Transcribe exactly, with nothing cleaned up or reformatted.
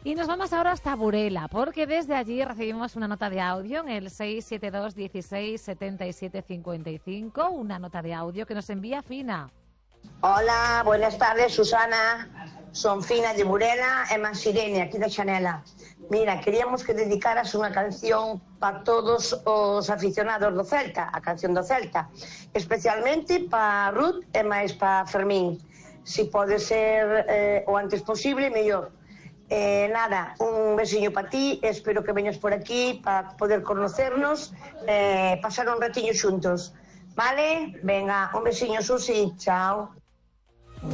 Y nos vamos ahora hasta Burela, porque desde allí recibimos una nota de audio en el seis siete dos, dieciséis, setenta y siete, cincuenta y cinco, una nota de audio que nos envía Fina. Hola, buenas tardes, Susana. Son Fina de Burela e más Irene, aquí da Xanela. Mira, queríamos que dedicaras unha canción para todos os aficionados do Celta, a canción do Celta, especialmente para Ruth e máis para Fermín. Si pode ser eh, o antes posible, mellor. Eh, nada, un besiño para ti, espero que veñas por aquí para poder conocernos, eh, pasar un ratiño xuntos. Vale? Venga, un besiño, Susi, chao.